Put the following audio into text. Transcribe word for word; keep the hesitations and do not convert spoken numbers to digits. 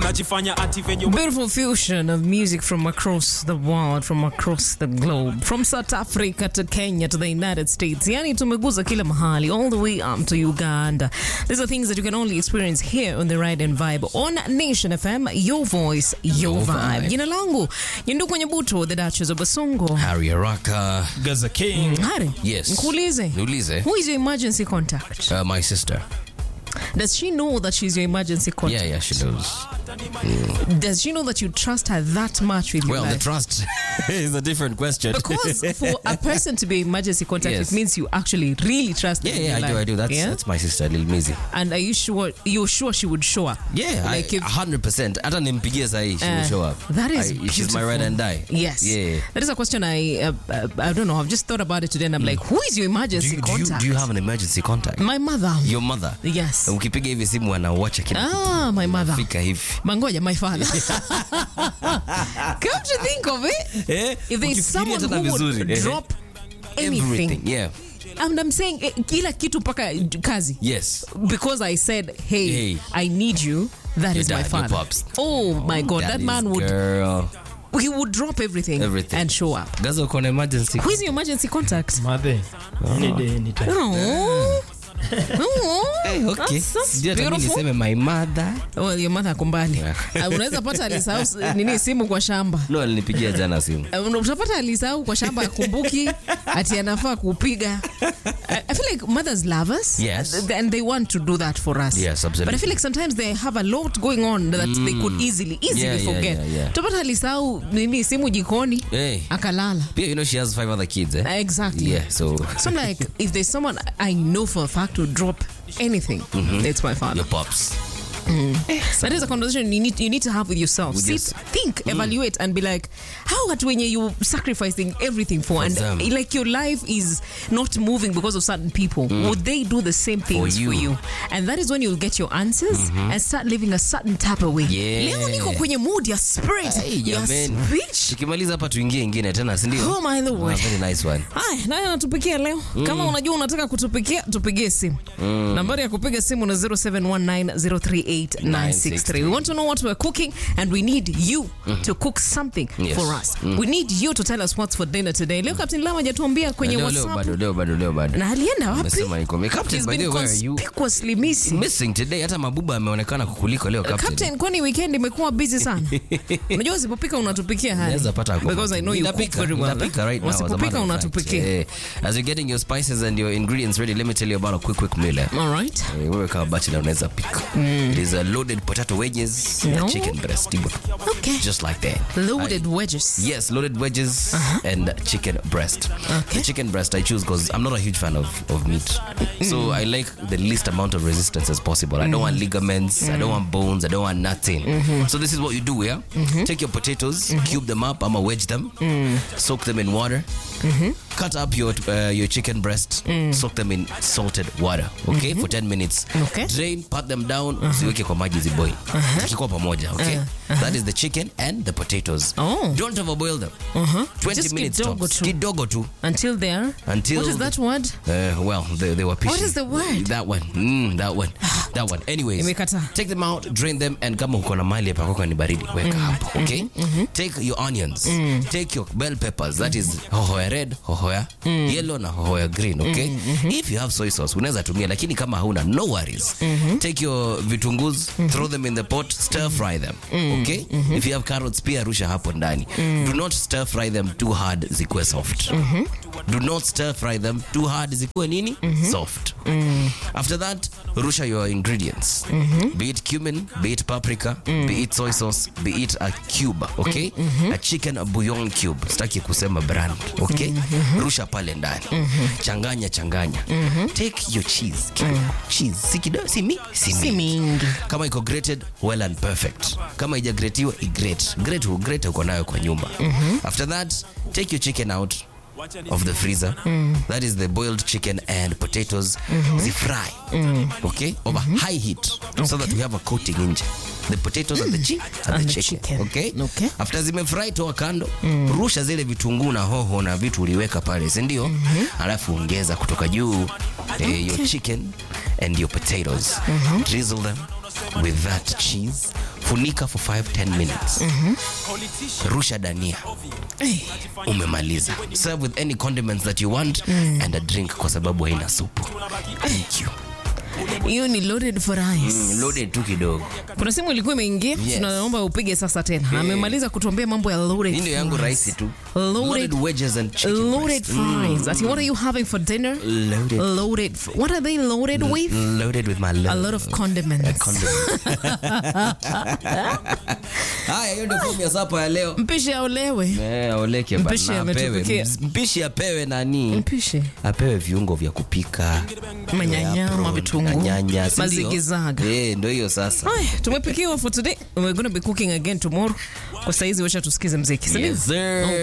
Beautiful fusion of music from across the world, from across the globe, from South Africa to Kenya to the United States. Yani tumeguza kila mahali, all the way up to Uganda. These are things that you can only experience here on the Ride and Vibe on Nation F M. Your voice, your, your vibe. Jina langu Nyenduko Nyabuto, the Duchess of Basongo. Harry Araka. Gaza King. Mm, Harry. Yes. Nkulize. Nulize. Who is your emergency contact? Uh, my sister. Does she know that she's your emergency contact? Yeah, yeah, she knows. Mm. Does she know that you trust her that much with your well, life? the trust is a different question. Because for a person to be emergency contact, yes. it means you actually really trust her. Yeah, yeah, I life. do, I do. That's, yeah? that's my sister, Lil Mizi. And are you sure, you're sure she would show up? Yeah, like I, one hundred percent. Hata nimpigie sahi, she uh, will show up. That is I, She's my ride and die. Yes. Yeah. That is a question I, uh, uh, I don't know, I've just thought about it today and I'm mm. like, who is your emergency do you, contact? Do you, do you have an emergency contact? My mother. Your mother? Yes. Ukipiga hivi simu anawacha kila kitu. Ah, my mother. Fika hivi. Mangoja, my father. Come to think of it, eh, if there's someone who would drop anything, everything, yeah. And I'm saying, kila kitu paka kazi. Yes. Because I said, hey, hey. I need you. That your is dad, my father. Your pops. Oh my God, that, that man would. Girl. He would drop everything, everything and show up. Gaza uko na emergency. Who is your emergency contact? Mother. Oh. Any day, anytime. Oh. Oh, hey, okay. That's, that's beautiful. beautiful. My mother. Well, your mother kumbali. Yeah. Unaweza pata alisahau nini simu kwa shamba. No, alinipigia jana simu. Unapata alisahau kwa shamba akumbuki ati anafaa kupiga. I feel like mothers love us. Yes. And they want to do that for us. Yes, absolutely. But I feel like sometimes they have a lot going on that mm. they could easily, easily yeah, forget. Yeah, yeah, yeah. Tupata alisahau nini simu jikoni. Hey. Akalala. Pia, you know, she has five other kids, eh? Exactly. Yeah, so. So I'm like, if there's someone I know for a fact to drop anything, mm-hmm. it's my father. Your pops. Mm. That is a conversation you need you need to have with yourself. With Sit, yourself. think, mm. evaluate, and be like, how at when you sacrificing everything for, for and them. Like your life is not moving because of certain people. Mm. Would they do the same things for you? for you? And that is when you'll get your answers mm-hmm. and start living a certain type of way. Yeah. Leo niko kwenye mood ya spirit, hey, ya speech. Tukimaliza hapa tuingie ingine tena, si ndio? Oh my lord. Oh, very nice one. Hai, naye anatupikia leo. Mm. Kama unajua unataka kutupikia, tupigie simu. Mm. Nambari ya kupiga simu na zero seven one nine zero three eight nine six three. We want to know what we're cooking and we need you mm-hmm. to cook something yes. for us. Mm. We need you to tell us what's for dinner today. Leo Captain Lama hajatuambia kwenye leo, WhatsApp. Leo bado, leo bado, leo bado. Na alienda wapi? Amesema iko. Captain, by the way, where are you? Conspicuously missing. Missing today. Hata Mabuba ameonekana kukuliko leo, Captain. Captain, kwani weekend imekuwa busy sana? Unajua usipopika unatupikia hali. Naweza pata kwa. Because I know you cook very well. Napika right now. Usipopika unatupikia. Yeah. As you're getting your spices and your ingredients ready, let me tell you about a quick quick meal. All right. Wewe kama bachelor unaweza pika. Mm. It is a loaded potato wedges, no. a chicken breast. Okay. Just like that. Loaded I, wedges. Yes, loaded wedges uh-huh. and chicken breast. Okay. The chicken breast I choose because I'm not a huge fan of, of meat. Mm. So I like the least amount of resistance as possible. Mm. I don't want ligaments, mm. I don't want bones, I don't want nothing. Mm-hmm. So this is what you do, yeah? Mm-hmm. Take your potatoes, mm-hmm. cube them up, I'ma wedge them, mm. soak them in water. Mm-hmm. Cut up your uh, your chicken breast, mm. soak them in salted water, okay, mm-hmm. for ten minutes. Okay. Drain, pat them down, uh-huh. ziweke kwa maji ziboil. Uh-huh. Zikikuwa pamoja, okay? Uh-huh. That is the chicken and the potatoes. Oh. Don't overboil them. Uh-huh. twenty Just minutes kidogo tops. tu. Kidogo tu. Until there. Until what is that word? Uh, well, they, they were pitching. What is the word? That one. Mm, that one. That one. Anyways, Imekata. take them out, drain them, and kama uko na mali hapa kwa ni baridi, weka mm-hmm. hapo, okay? Mm-hmm. Take your onions. Mm. Take your bell peppers. That mm-hmm. is hohoya red, hohoya mm. yellow na hohoya green, okay? Mm-hmm. If you have soy sauce, unaweza tumia, lakini kama hauna, no worries. Mm-hmm. Take your vitungus, mm-hmm. throw them in the pot, stir fry them, mm-hmm. okay? Mm-hmm. If you have carrots, pia rusha hapo ndani. Mm. Do not stir fry them too hard, zikuwe soft. Mm-hmm. Do not stir fry them too hard, zikuwe nini? Mm-hmm. Soft. Mm. After that, rusha your ingredients. Mm-hmm. Be it cumin, be it paprika, mm. be it soy sauce, be it a cube, okay? Mm-hmm. A chicken a bouillon cube. Sitaki kusema brand, okay? Mm-hmm. Rusha pale ndani. Mm-hmm. Changanya, changanya. Mm-hmm. Take your cheese. Mm. Cheese. Si kidogo, si mi? Si mi. Si mingi. Kama iko grated, well and perfect. Kama ija gratiwa, i-grate. Grate hu, grate uko nayo kwa nyumba. Mm-hmm. After that, take your chicken out of the freezer. Mm. That is the boiled chicken and potatoes. Mm-hmm. They fry, mm. okay, over mm-hmm. high heat, okay. so that we have a coating in the potatoes mm. and the, chi- and and the, the chicken. chicken. Okay? Okay. After zime fry toa kando, mm. rusha zile vitunguu na hoho na vitu uliweka pale, si ndio? Mm-hmm. Alafu ongeza kutoka juu okay. eh, your chicken and your potatoes. Mm-hmm. Drizzle them with that cheese funika for five to ten minutes. Mhm. Rusha dania. Eh. Umemaliza. Serve with any condiments that you want mm. and a drink kwa sababu haina supu. Thank you. Hiyo ni loaded fries. Mm, loaded tu kidogo. Kuna simu ilikuwa imeingia, Yes. tunaomba upige sasa tena. Yeah. Amemaliza kutuambia mambo ya loaded. Ndio yangu rahisi tu. Loaded, Loaded wedges and chicken loaded breast. fries. Ati, what are you having for dinner? Loaded. Loaded. f- What are they loaded with? Loaded with my love. A lot of condiments. Haya, hiyo ndio fomu ya sapa ya leo. Mpishe aolewe. Eh, oleke bana. Mpishi Apewe. ametupikia. Mpishi apewe nani? Mpishe. Apewe viungo vya kupika. Manyanya, Apron, mavitunguu, manyanya, si ndio? mazigizaga. Eh, ndio hiyo sasa. Ay, tumepikiwa for today. We're going to be cooking again tomorrow. Kwa saizi wacha tusikize mziki. Yes, sir.